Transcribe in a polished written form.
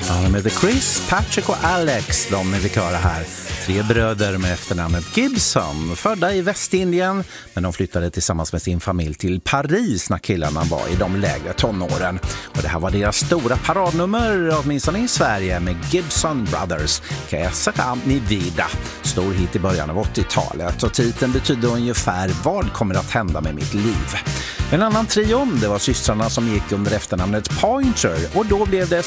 Ja, med The Chris, Patrick och Alex, de är vi köra här. 3 bröder med efternamnet Gibson, födda i Västindien, men de flyttade tillsammans med sin familj till Paris när killarna var i de lägre tonåren. Och det här var deras stora paradnummer, åtminstone i Sverige, med Gibson Brothers, Que sera mi vida. Stor hit i början av 80-talet, och titeln betyder ungefär Vad kommer att hända med mitt liv? En annan trio, det var systrarna som gick under efternamnet Pointer, och då blev det